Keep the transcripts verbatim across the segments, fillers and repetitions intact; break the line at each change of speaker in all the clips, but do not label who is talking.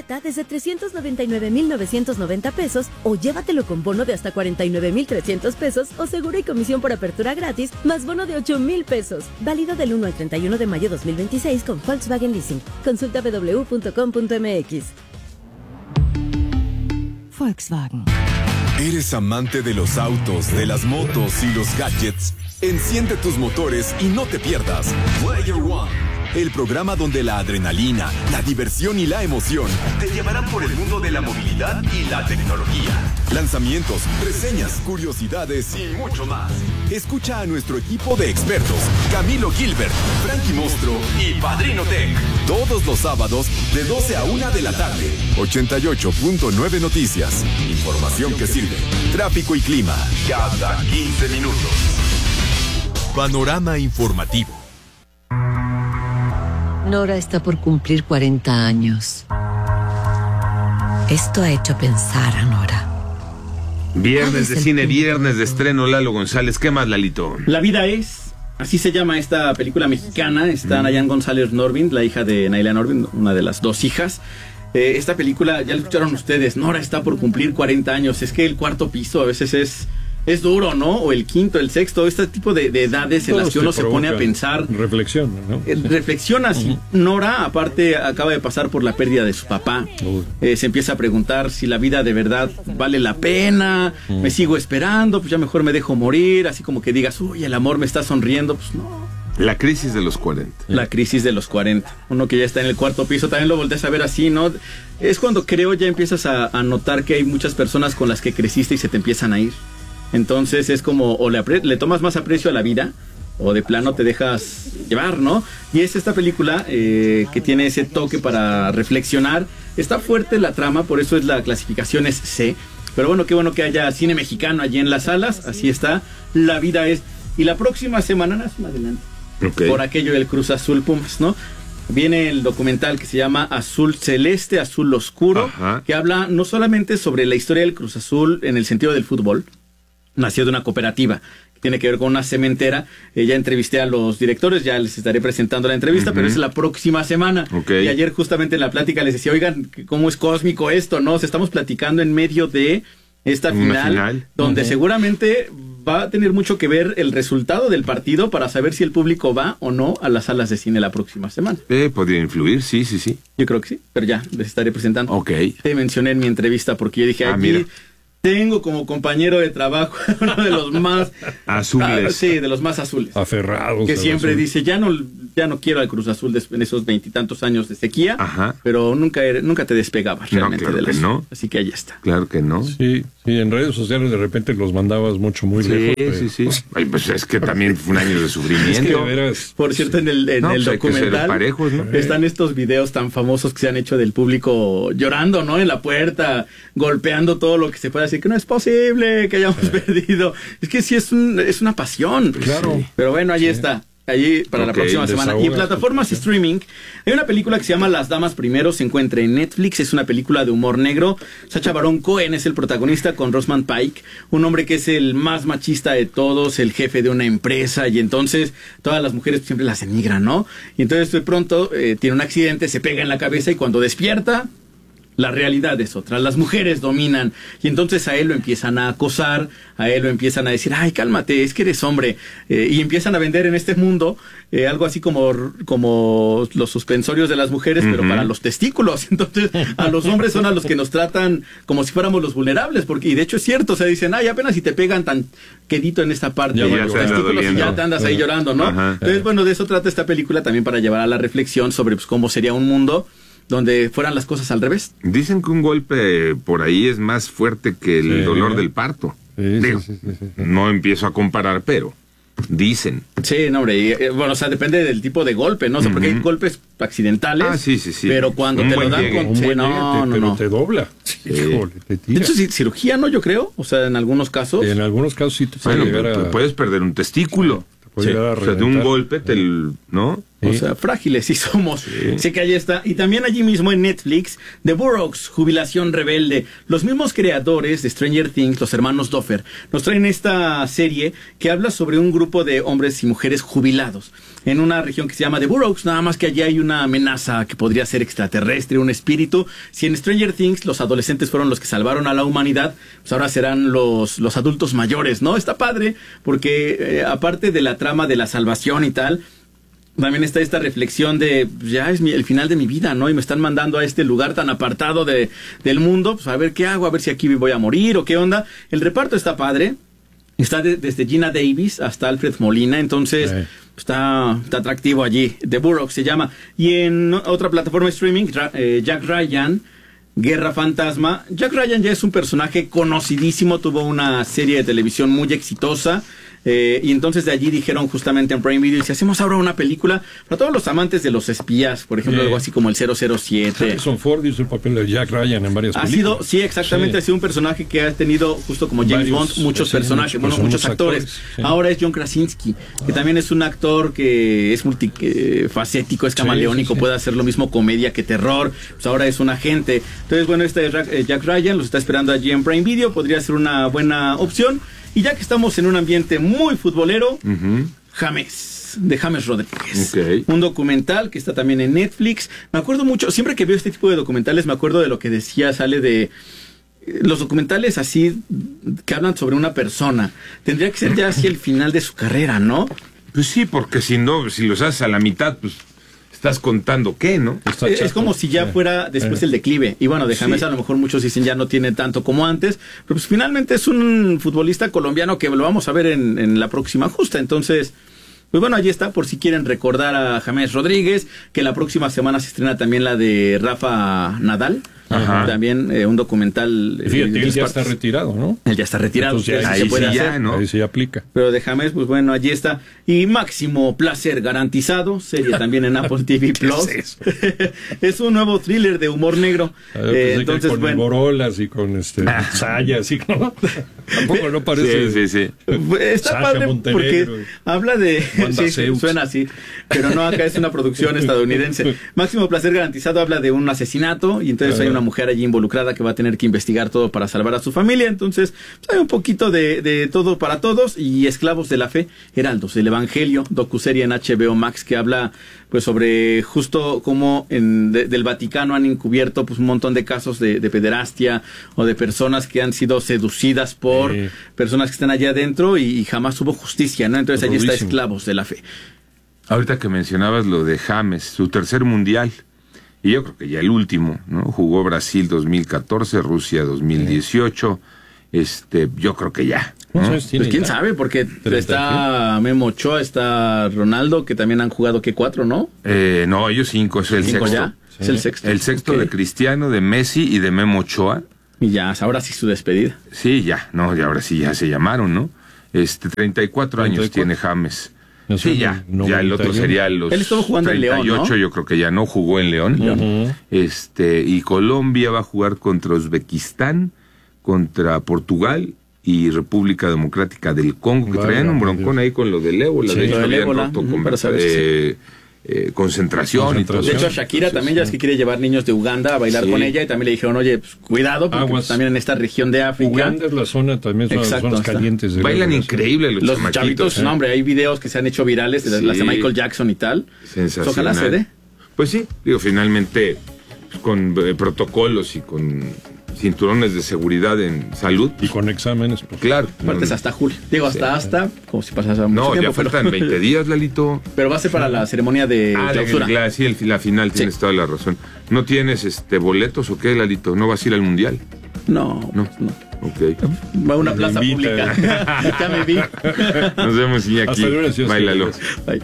oferta desde trescientos noventa y nueve mil novecientos noventa pesos o llévatelo con bono de hasta cuarenta y nueve mil trescientos pesos o seguro y comisión por apertura gratis más bono de ocho mil pesos. Válido del uno al treinta y uno de mayo dos mil veintiséis con Volkswagen Leasing. Consulta w w w punto com punto m x. Volkswagen.
¿Eres amante de los autos, de las motos y los gadgets? Enciende tus motores y no te pierdas Player One, el programa donde la adrenalina, la diversión y la emoción te llevarán por el mundo de la movilidad y la tecnología. Lanzamientos, reseñas, curiosidades y mucho más. Escucha a nuestro equipo de expertos, Camilo Gilbert, Frankie Mostro y Padrino Tech, todos los sábados de doce a una de la tarde. ochenta y ocho punto nueve Noticias. Información que sirve. Tráfico y clima cada quince minutos. Panorama informativo.
Nora está por cumplir cuarenta años. Esto ha hecho pensar a Nora.
Viernes de cine, viernes de estreno, Lalo González. ¿Qué más, Lalito?
La vida es, así se llama esta película mexicana. Está mm. Nayan González Norvin, la hija de Nayla Norvin, una de las dos hijas. Eh, esta película, ya la escucharon ustedes, Nora está por cumplir cuarenta años. Es que el cuarto piso a veces es... es duro, ¿no? O el quinto, el sexto, este tipo de, de edades en las que uno se pone a pensar.
Reflexiona, ¿no?
Eh, reflexiona. Si Nora, aparte, acaba de pasar por la pérdida de su papá. Eh, se empieza a preguntar si la vida de verdad vale la pena. Uh. Me sigo esperando, pues ya mejor me dejo morir. Así como que digas, uy, el amor me está sonriendo. Pues no.
La crisis de los cuarenta.
La crisis de los cuarenta. Uno que ya está en el cuarto piso, también lo volteas a ver así, ¿no? Es cuando creo ya empiezas a, a notar que hay muchas personas con las que creciste y se te empiezan a ir. Entonces es como, o le, le tomas más aprecio a la vida, o de plano te dejas llevar, ¿no? Y es esta película eh, que tiene ese toque para reflexionar. Está fuerte la trama, por eso es la clasificación es C. Pero bueno, qué bueno que haya cine mexicano allí en las salas. Así está, La vida es. Y la próxima semana, más adelante, okay, por aquello del Cruz Azul Pumas, ¿no? Viene el documental que se llama Azul Celeste, Azul Oscuro, ajá, que habla no solamente sobre la historia del Cruz Azul en el sentido del fútbol. Nació de una cooperativa que tiene que ver con una cementera. Eh, ya entrevisté a los directores, ya les estaré presentando la entrevista, uh-huh, pero es la próxima semana. Okay. Y ayer justamente en la plática les decía, oigan, ¿cómo es cósmico esto? ¿No? O sea, estamos platicando en medio de esta final, final, donde uh-huh, seguramente va a tener mucho que ver el resultado del partido para saber si el público va o no a las salas de cine la próxima semana.
Eh, podría influir, sí, sí, sí.
Yo creo que sí, pero ya les estaré presentando.
Ok.
Te mencioné en mi entrevista porque yo dije, ah, aquí... Mira. Tengo como compañero de trabajo uno de los más
azules.
Ah, sí, de los más azules.
Aferrados.
Que siempre azul. Dice, ya no, ya no quiero al Cruz Azul de, en esos veintitantos años de sequía. Ajá. Pero nunca, nunca te despegabas realmente, no, claro, de la no. Así que ahí está.
Claro que no.
Sí, sí, en redes sociales de repente los mandabas mucho, muy
sí,
lejos.
Sí, sí, sí. Ay, pues es que también fue un año de sufrimiento. Es que,
veras, por cierto, en el, en no, el pues documental
parejos, ¿no?
Están estos videos tan famosos que se han hecho del público llorando, ¿no? En la puerta, golpeando todo lo que se puede decir, que no es posible que hayamos eh. perdido. Es que sí es, un, es una pasión.
Claro.
Sí. Pero bueno, ahí sí está. Allí para okay, la próxima semana. Y en plataformas streaming hay una película que se llama Las Damas Primero, se encuentra en Netflix, es una película de humor negro. Sacha Baron Cohen es el protagonista con Rosamund Pike, un hombre que es el más machista de todos, el jefe de una empresa, y entonces todas las mujeres siempre las denigran, ¿no? Y entonces de pronto eh, tiene un accidente, se pega en la cabeza y cuando despierta, la realidad es otra, las mujeres dominan y entonces a él lo empiezan a acosar, a él lo empiezan a decir, ay, cálmate, es que eres hombre, eh, y empiezan a vender en este mundo eh, algo así como, como los suspensorios de las mujeres, uh-huh, pero para los testículos. Entonces a los hombres son a los que nos tratan como si fuéramos los vulnerables, porque y de hecho es cierto, o sea, dicen, ay, apenas si te pegan tan quedito en esta parte
ya
de los testículos y ya te andas ahí llorando, ¿no? Ajá. Entonces, bueno, de eso trata esta película también para llevar a la reflexión sobre pues, cómo sería un mundo donde fueran las cosas al revés.
Dicen que un golpe por ahí es más fuerte que el sí, dolor del parto.
Sí,
Digo,
sí, sí, sí, sí.
No empiezo a comparar, pero dicen.
Sí, no, hombre, y, bueno, o sea, depende del tipo de golpe, ¿no? O sea, uh-huh, porque hay golpes accidentales.
Ah, sí, sí, sí.
Pero cuando un te lo dan
llegue,
con... Sí, no,
llegue,
no,
te,
no.
te dobla. Sí, híjole, te tira.
Entonces, cirugía, ¿no? Yo creo. O sea, en algunos casos.
En algunos casos sí te
bueno, pero a... puedes perder un testículo. Sí, o sea, de un golpe, te el, ¿no?
Sí. O sea, frágiles sí somos. Sí. Sé que ahí está. Y también allí mismo en Netflix, The Boroughs, Jubilación Rebelde. Los mismos creadores de Stranger Things, los hermanos Duffer, nos traen esta serie que habla sobre un grupo de hombres y mujeres jubilados. en una región que se llama The Burrows, nada más que allí hay una amenaza que podría ser extraterrestre, un espíritu. Si en Stranger Things los adolescentes fueron los que salvaron a la humanidad, pues ahora serán los, los adultos mayores, ¿no? Está padre, porque eh, aparte de la trama de la salvación y tal, también está esta reflexión de, ya es mi, el final de mi vida, ¿no? Y me están mandando a este lugar tan apartado de, del mundo, pues a ver qué hago, a ver si aquí me voy a morir o qué onda. El reparto está padre. Está de, desde Gina Davis hasta Alfred Molina, entonces sí. está, está atractivo allí. The Burrows se llama. Y en otra plataforma de streaming, eh, Jack Ryan, Guerra Fantasma. Jack Ryan ya es un personaje conocidísimo, tuvo una serie de televisión muy exitosa. Eh, y entonces de allí dijeron justamente en Prime Video, si hacemos ahora una película para todos los amantes de los espías, por ejemplo, sí. algo así como el cero cero siete.
Harrison Ford hizo el papel de Jack Ryan en varias
ha
películas.
Sido, sí, exactamente, sí. ha sido un personaje que ha tenido, justo como James Varios, Bond, muchos sí, personajes, muchos, bueno, muchos actores. actores sí. Ahora es John Krasinski, que también es un actor que es multifacético, es camaleónico, sí, sí, sí. puede hacer lo mismo comedia que terror, pues ahora es un agente. Entonces, bueno, este es Jack Ryan, los está esperando allí en Prime Video, podría ser una buena opción. Y ya que estamos en un ambiente muy futbolero, uh-huh. James, de James Rodríguez. Okay. Un documental que está también en Netflix. Me acuerdo mucho, siempre que veo este tipo de documentales, me acuerdo de lo que decía, sale de... Los documentales así, que hablan sobre una persona, tendría que ser ya hacia el final de su carrera, ¿no?
Pues sí, porque si no, si los haces a la mitad, pues... ¿Estás contando qué, no?
Es, es como si ya sí. fuera después sí. el declive. Y bueno, de James sí. a lo mejor muchos dicen ya no tiene tanto como antes. Pero pues finalmente es un futbolista colombiano que lo vamos a ver en, en la próxima justa. Entonces, pues bueno, allí está, por si quieren recordar a James Rodríguez, que la próxima semana se estrena también la de Rafa Nadal. Ajá. También eh, un documental.
Fíjate, eh, él ya está retirado, ¿no?
Él ya está retirado.
Entonces, ahí,
se puede
sí
hacer.
Ya, ¿no? Ahí sí aplica.
Pero de James, pues bueno, allí está. Y Máximo Placer Garantizado, serie también en Apple T V Plus. Es, es un nuevo thriller de humor negro.
Ver, eh, entonces, con bueno. Borolas y con este sayas, y ¿no? Tampoco no parece.
Sí, sí, sí.
Está Sasha padre Montenegro, porque habla de. Sí, suena así. Pero no, acá es una producción estadounidense. Máximo Placer Garantizado habla de un asesinato y entonces uh-huh. hay una mujer allí involucrada que va a tener que investigar todo para salvar a su familia. Entonces, pues hay un poquito de, de todo para todos. Y Esclavos de la Fe, Heraldos del Evangelio, docuserie en H B O Max que habla pues sobre justo cómo en, de, del Vaticano han encubierto pues un montón de casos de, de pederastia o de personas que han sido seducidas por sí. personas que están allá adentro y, y jamás hubo justicia, ¿no? Entonces allí está Esclavos de la Fe.
Ahorita que mencionabas lo de James, su tercer mundial, y yo creo que ya el último, ¿no? Jugó Brasil dos mil catorce, Rusia dos mil dieciocho, este, yo creo que ya, ¿no?
Pues quién sabe, porque está Memo Ochoa, está Ronaldo, que también han jugado, ¿qué? Cuatro, ¿no?
Eh, no, ellos cinco, es el
¿Cinco
sexto.
Ya? Sí. Es el sexto.
El sexto okay. de Cristiano, de Messi y de Memo Ochoa.
Y ya, ahora sí su despedida.
Sí, ya, no, y ahora sí ya se llamaron, ¿no? Este, treinta y cuatro años tiene James. No sé, sí, ya, ya el otro sería los
Él estuvo jugando
treinta y ocho,
en León, ¿no?
Yo creo que ya no jugó en León. Uh-huh. Este, y Colombia va a jugar contra Uzbekistán, contra Portugal y República Democrática del Congo, que vale, traían un broncón ahí con lo del ébola.
Sí,
de hecho,
lo del
habían
ébola,
roto
uh-huh,
con,
para saber
eh, eh, concentración, concentración y todo.
De hecho, a Shakira Entonces, también ya es que quiere llevar niños de Uganda a bailar sí. con ella y también le dijeron, oye, pues, cuidado, porque pues, también en esta región de África.
Uganda es la zona, también son Exacto, las zonas calientes. De
Bailan increíble los,
los chavitos. ¿eh? No, hombre, hay videos que se han hecho virales, de sí. las de Michael Jackson y tal.
Sensacional.
Ojalá se dé.
Pues sí, digo, finalmente, pues, con eh, protocolos y con cinturones de seguridad en salud.
Y con exámenes.
Pues. Claro.
Aparte es hasta julio. Digo, hasta, sí. hasta, como si pasase mucho
no,
tiempo.
No, ya faltan pero... veinte días, Lalito.
Pero va a ser para la ceremonia de
ah,
clausura.
La, la, sí, el, la final, tienes sí. toda la razón. ¿No tienes este boletos o qué, Lalito? ¿No vas a ir al Mundial?
No, no. no.
Ok.
Va a una plaza pública. Ya me vi.
Nos vemos y aquí. Báilalo.
Bye.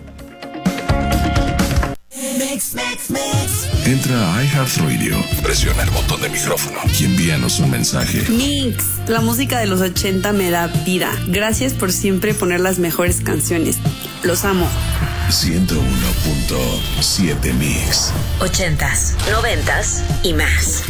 Mix, mix, mix. Entra a iHeartRadio, presiona el botón de micrófono y envíanos un mensaje.
Mix, la música de los ochenta me da vida. Gracias por siempre poner las mejores canciones. Los amo.
ciento uno punto siete Mix.
Ochentas, noventas y más.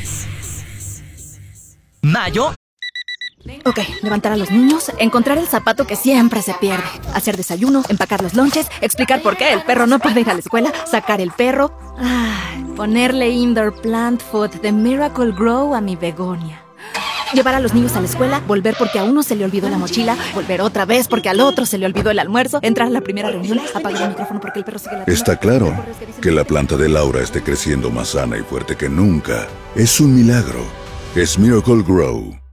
Mayo.
Ok, levantar a los niños, encontrar el zapato que siempre se pierde, hacer desayuno, empacar los lonches, explicar por qué el perro no puede ir a la escuela, sacar el perro, ah, ponerle indoor plant food de Miracle Grow a mi begonia. Llevar a los niños a la escuela, volver porque a uno se le olvidó la mochila, volver otra vez porque al otro se le olvidó el almuerzo, entrar a la primera reunión, apagar el micrófono porque el perro sigue latiendo.
Está claro que la planta de Laura esté creciendo más sana y fuerte que nunca. Es un milagro. Es Miracle Grow.